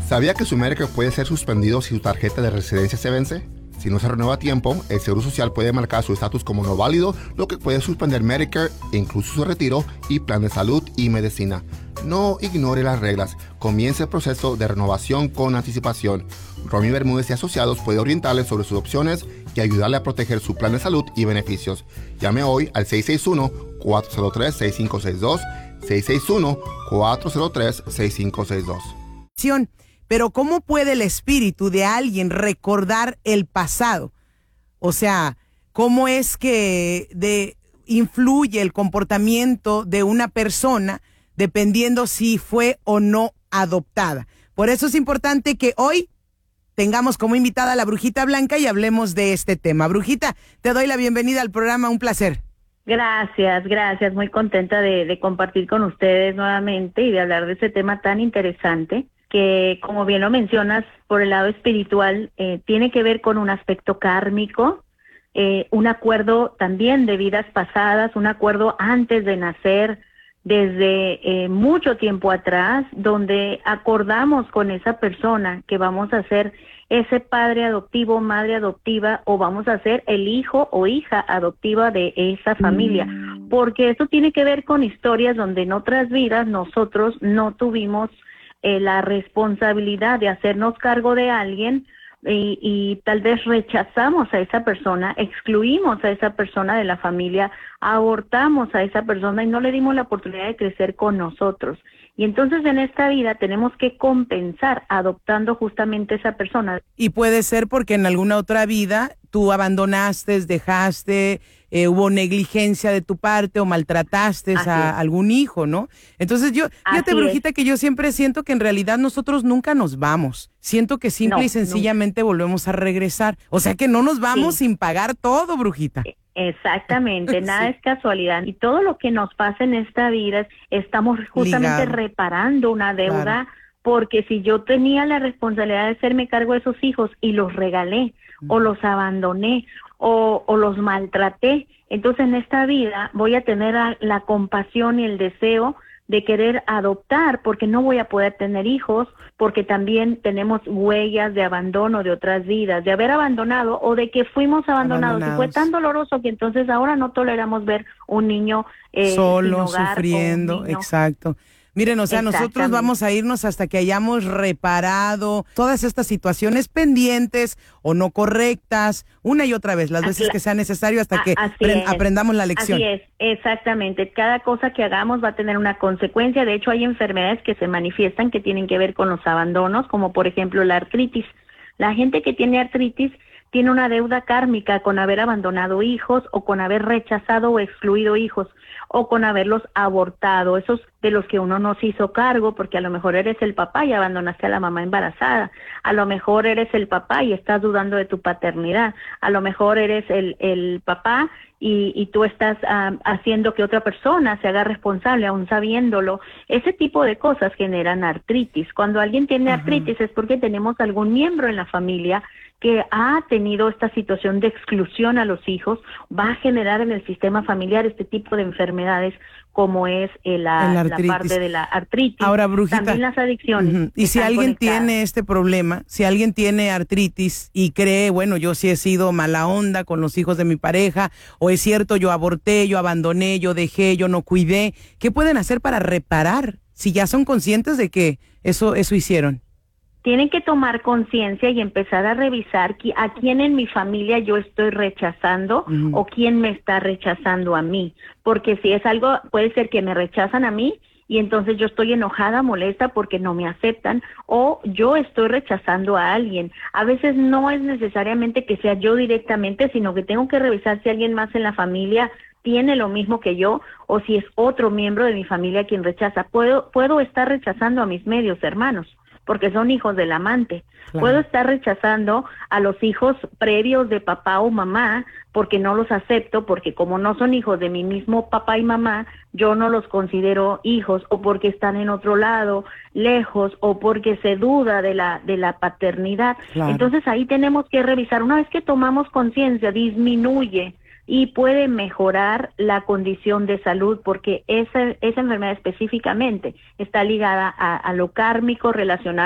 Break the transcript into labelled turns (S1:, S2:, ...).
S1: ¿Sabía que su Medicare puede ser suspendido si su tarjeta de residencia se vence? Si no se renueva a tiempo, el Seguro Social puede marcar su estatus como no válido, lo que puede suspender Medicare, incluso su retiro y plan de salud y medicina. No ignore las reglas. Comience el proceso de renovación con anticipación. Romy Bermúdez y Asociados puede orientarle sobre sus opciones y ayudarle a proteger su plan de salud y beneficios. Llame hoy al 661-403-6562, 661-403-6562.
S2: Pero ¿cómo puede el espíritu de alguien recordar el pasado? O sea, ¿cómo es que influye el comportamiento de una persona dependiendo si fue o no adoptada? Por eso es importante que hoy tengamos como invitada a la Brujita Blanca y hablemos de este tema. Brujita, te doy la bienvenida al programa, un placer.
S3: Gracias, muy contenta de compartir con ustedes nuevamente y de hablar de este tema tan interesante que, como bien lo mencionas, por el lado espiritual, tiene que ver con un aspecto kármico, un acuerdo también de vidas pasadas, un acuerdo antes de nacer, desde mucho tiempo atrás, donde acordamos con esa persona que vamos a ser ese padre adoptivo, madre adoptiva, o vamos a ser el hijo o hija adoptiva de esa familia, porque eso tiene que ver con historias donde en otras vidas nosotros no tuvimos la responsabilidad de hacernos cargo de alguien y tal vez rechazamos a esa persona, excluimos a esa persona de la familia, abortamos a esa persona y no le dimos la oportunidad de crecer con nosotros. Y entonces en esta vida tenemos que compensar adoptando justamente a esa persona.
S2: Y puede ser porque en alguna otra vida tú abandonaste, dejaste, hubo negligencia de tu parte o maltrataste a algún hijo, ¿no? Entonces fíjate, Brujita, que yo siempre siento que en realidad nosotros nunca nos vamos. Siento que simple y sencillamente volvemos a regresar. O sea que no nos vamos sin pagar todo, Brujita.
S3: Exactamente, nada es casualidad. Y todo lo que nos pasa en esta vida, estamos justamente reparando una deuda, porque si yo tenía la responsabilidad de hacerme cargo de esos hijos y los regalé, o los abandoné, o los maltraté, entonces en esta vida voy a tener la compasión y el deseo de querer adoptar, porque no voy a poder tener hijos, porque también tenemos huellas de abandono de otras vidas, de haber abandonado o de que fuimos abandonados. Y fue tan doloroso que entonces ahora no toleramos ver un niño
S2: solo,
S3: sin hogar,
S2: sufriendo, exacto. Miren, o sea, nosotros vamos a irnos hasta que hayamos reparado todas estas situaciones pendientes o no correctas, una y otra vez, las veces que sea necesario, hasta que aprendamos la lección.
S3: Así es, exactamente. Cada cosa que hagamos va a tener una consecuencia. De hecho, hay enfermedades que se manifiestan que tienen que ver con los abandonos, como por ejemplo la artritis. La gente que tiene artritis tiene una deuda kármica con haber abandonado hijos o con haber rechazado o excluido hijos o con haberlos abortado, esos de los que uno no se hizo cargo, porque a lo mejor eres el papá y abandonaste a la mamá embarazada, a lo mejor eres el papá y estás dudando de tu paternidad, a lo mejor eres el papá y tú estás haciendo que otra persona se haga responsable aún sabiéndolo. Ese tipo de cosas generan artritis. Cuando alguien tiene artritis es porque tenemos algún miembro en la familia que ha tenido esta situación de exclusión a los hijos, va a generar en el sistema familiar este tipo de enfermedades como es la parte de la artritis.
S2: Ahora, Brujita,
S3: también las adicciones.
S2: Y si alguien tiene este problema, si alguien tiene artritis y cree, bueno, yo sí he sido mala onda con los hijos de mi pareja, o es cierto, yo aborté, yo abandoné, yo dejé, yo no cuidé, ¿qué pueden hacer para reparar si ya son conscientes de que eso hicieron?
S3: Tienen que tomar conciencia y empezar a revisar a quién en mi familia yo estoy rechazando o quién me está rechazando a mí. Porque si es algo, puede ser que me rechazan a mí y entonces yo estoy enojada, molesta porque no me aceptan, o yo estoy rechazando a alguien. A veces no es necesariamente que sea yo directamente, sino que tengo que revisar si alguien más en la familia tiene lo mismo que yo o si es otro miembro de mi familia quien rechaza. Puedo estar rechazando a mis medios hermanos, porque son hijos del amante. Claro. Puedo estar rechazando a los hijos previos de papá o mamá porque no los acepto, porque como no son hijos de mi mismo papá y mamá, yo no los considero hijos, o porque están en otro lado, lejos, o porque se duda de la paternidad. Claro. Entonces ahí tenemos que revisar. Una vez que tomamos conciencia, disminuye y puede mejorar la condición de salud, porque esa enfermedad específicamente está ligada a lo kármico relacionado